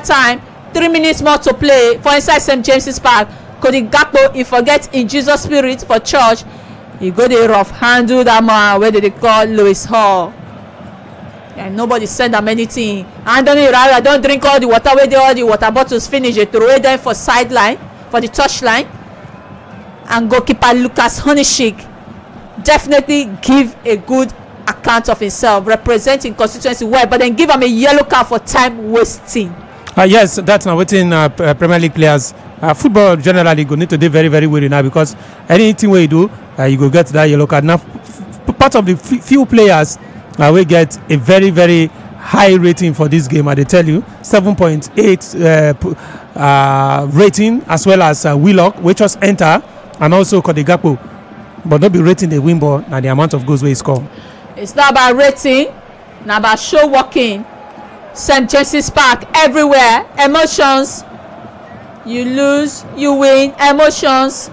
time, 3 minutes more to play for inside St. James's Park. Cody Gakpo, he forget in Jesus spirit for church. He go dey rough handle that man wey they call Lewis Hall. And nobody send am anything. Anthony Raiola don drink all the water wey dey all the water bottles finish. They throw them for sideline, for the touchline. And goalkeeper Lucas Honeyshik definitely give a good account of himself, representing constituency well, but then give him a yellow card for time wasting. Yes, that's now waiting Premier League players. Football generally go need to do very, very well now, because anything we do, you go get that yellow card. Now, part of the few players will get a very, very high rating for this game. I they tell you 7.8 rating, as well as Willock, which was enter, and also Cody Gakpo, but not be rating the win ball and the amount of goals where he score. It's not about rating, not about show walking. St. James's Park everywhere. Emotions. You lose, you win. Emotions.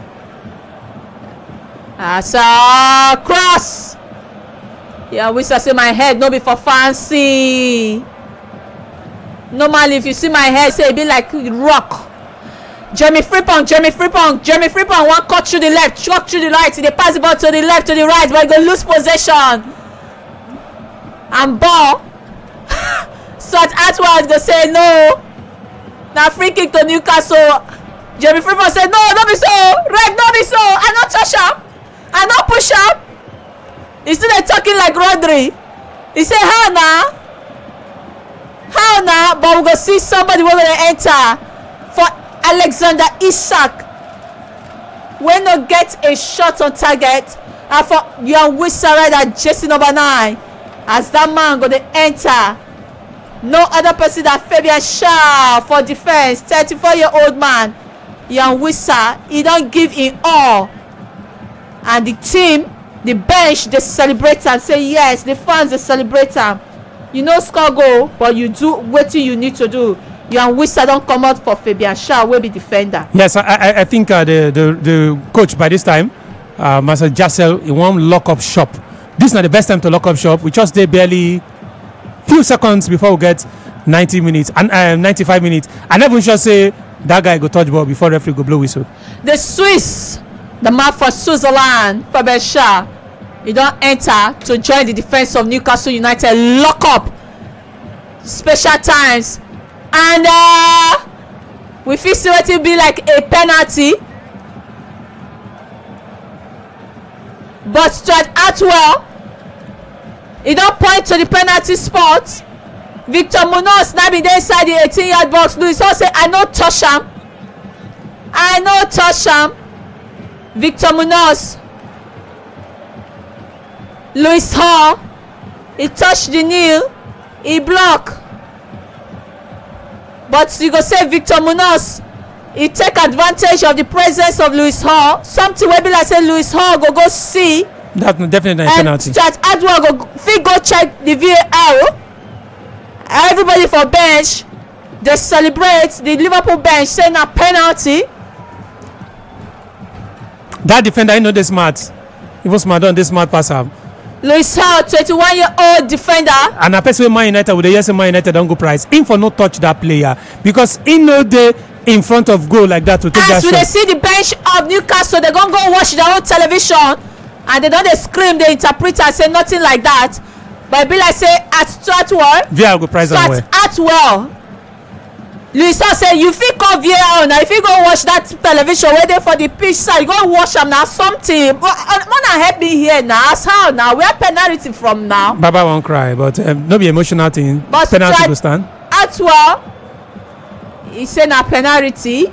As a cross. Yeah, we say my head no be for fancy. Normally, if you see my head, say it be like rock. Jeremy Frimpong one cut through the left, cut through the right. They pass the ball to the left, to the right, but he go lose possession. And ball. Stuart Atwell go say no. Now free kick to Newcastle. Jeremy Frimpong say no, don't be so. Red, don't be so. I not touch up. I not push up. He still there talking like Rodri. He say how now? How now? But we go see somebody who will enter for Alexander Isak. We no get a shot on target. And for Young Wissa Rider, jersey number 9. As that man go to enter. No other person than Fabian Shaw for defense. 34-year-old man. Young Wissa, he don't give in all. And the team, the bench, they celebrate and say yes. The fans, they celebrate them. You know score goal, but you do what you need to do. Young Wissa don't come out for Fabian Shaw, will be defender. Yes, I think the coach by this time, Master Jassel, he won't lock up shop. This is not the best time to lock up shop. We just did barely few seconds before we get 90 minutes and 95 minutes. And everyone should say that guy go touch ball before referee go blow whistle. The Swiss, the man for Switzerland, Fabian Shaw, he don't enter to join the defense of Newcastle United. Lock up special times. And we feel it will be like a penalty. But Stuart Atwell, he don't point to the penalty spot. Victor Munoz now be there inside the 18-yard box. Luis Hall say, I no touch him. I no touch him. Victor Munoz. Luis Hall. He touched the knee. He block. But you go say Victor Munoz, he take advantage of the presence of Luis Hall. Something will be like say Luis Hall go see. That's definitely a penalty. And Adwell go check the VAR. Everybody for bench, they celebrate. The Liverpool bench saying a penalty. That defender, you know, they smart. He was smart on this smart passer. Luis Hall, 21-year-old defender. And a person with Man United, with the yes Man United don't go prize. In for no touch that player. Because in no day in front of goal like that to take that shot. As they see the bench of Newcastle, they're going to go watch their own television. And they don't scream, they interpret and say nothing like that. But it be like say at Stratwell. VAR go prize and where? Atwell. Luis Hall say you fit call VAR now. If you go watch that television waiting for the pitch side, you go watch them now something. Wanna help me here now? As how now? Where penalty from now? Baba won't cry, but no be emotional thing. But penalty go stand. Atwell, he say na penalty.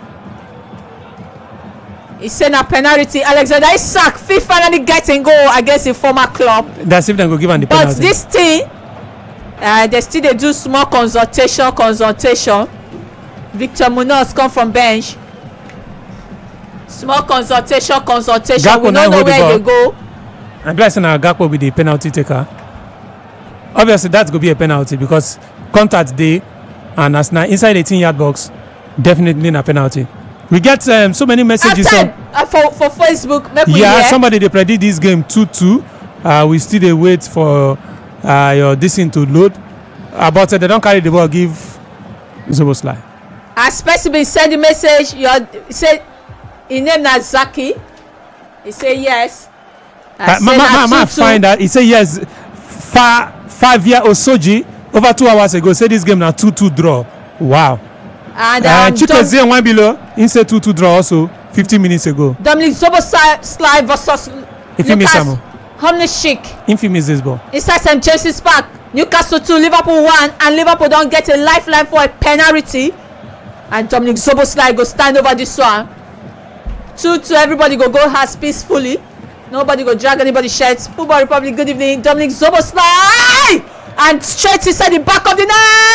He say na penalty. Alexander Isak fit finally getting goal against a former club. That's if they go give him the penalty. But this thing. They still they do small consultation. Victor Munoz come from bench. Small consultation. Gakpo we don't know where they go. I'm glad now Gakpo be the penalty taker. Obviously that's going to be a penalty because contact day and as now inside 18-yard box, definitely a penalty. We get so many messages for Facebook. Somebody they predict this game 2-2. We still they wait for your this thing to load. But they don't carry the ball, give Zoboslai. As person been send the message, he say his name na Zaki. He say yes. Ma find that he say yes. 5-year-old Soji over 2 hours ago say this game na 2-2 draw. Wow. And Chikezie one below. He say 2-2 draw also 15 minutes ago. Dominic Zoboslai versus Infamous Lucas Homnishik. Infamous this ball. Inside St. James's Park. Newcastle 2, Liverpool 1, and Liverpool don't get a lifeline for a penalty. And Dominic Zoboslai go stand over this one. 2-2, everybody go house peacefully. Nobody go drag anybody's shirts. Football Republic, good evening. Dominic Zoboslai! And straight inside the back of the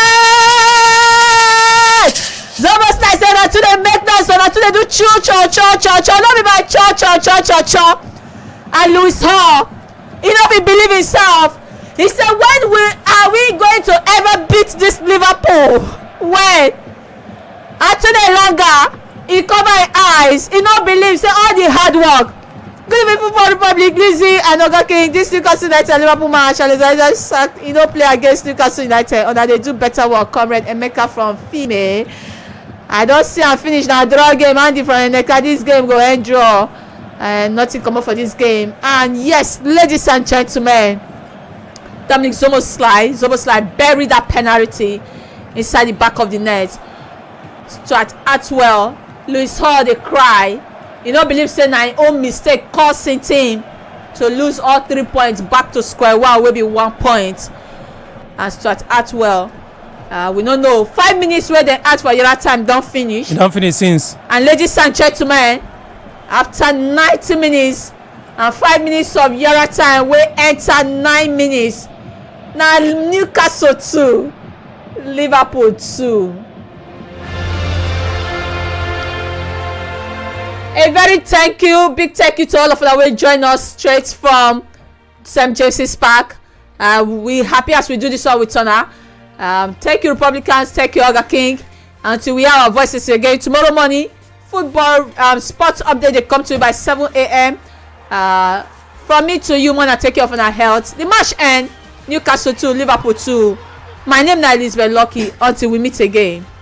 net! Zoboslai said that today make noise, so that today do cho. Not be by cho. And Lewis Hall, he don't even believe himself. He said, when are we going to ever beat this Liverpool? When? Anthony Longer, he cover his eyes. He don't believe. Say all the hard work. Good evening, Football Republic, Lizzie and Oga King. This Newcastle United Liverpool match. He don't play against Newcastle United. Or that they do better work. Comrade Emeka from Fime. I don't see him finish now. Draw game. Andy from Emeka. This game go end draw. And nothing come up for this game. And yes, ladies and gentlemen, Dominic Zoboslai buried that penalty inside the back of the net. Stuart Atwell, Lewis Hall, they cry. You don't believe say na his own mistake causing team to lose all 3 points back to square one, will be 1 point. And Stuart Atwell, we don't know. 5 minutes where they ask for your time don't finish. It don't finish since. And ladies and gentlemen, after 90 minutes and 5 minutes of Yara time, we enter 9 minutes. Now Newcastle 2, Liverpool 2. A very big thank you to all of you that will join us straight from St. James's Park. We happy as we do this all with honor. Thank you, Republicans. Thank you, Oga King. Until we hear our voices again tomorrow morning, football sports update they come to you by 7 a.m. From me to you, man, I take care of our health. The match end. Newcastle 2, Liverpool 2. My name is Elizabeth Lucky. Until we meet again.